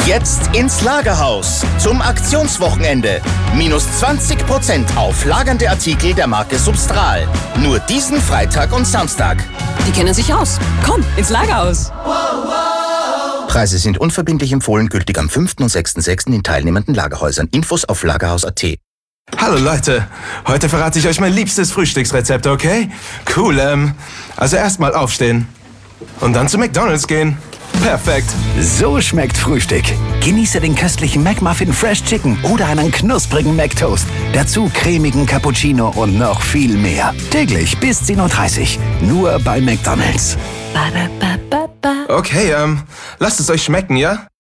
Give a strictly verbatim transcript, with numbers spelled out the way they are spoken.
Jetzt ins Lagerhaus zum Aktionswochenende. Minus zwanzig Prozent auf lagernde Artikel der Marke Substral. Nur diesen Freitag und Samstag. Die kennen sich aus. Komm, ins Lagerhaus. Preise sind unverbindlich empfohlen, gültig am fünften und sechsten sechsten in teilnehmenden Lagerhäusern. Infos auf lagerhaus punkt at. Hallo Leute, heute verrate ich euch mein liebstes Frühstücksrezept, okay? Cool, ähm, also erstmal aufstehen und dann zu McDonald's gehen. Perfekt. So schmeckt Frühstück. Genieße den köstlichen McMuffin Fresh Chicken oder einen knusprigen McToast. Dazu cremigen Cappuccino und noch viel mehr. Täglich bis zehn Uhr dreißig. Nur bei McDonald's. Okay, ähm, lasst es euch schmecken, ja?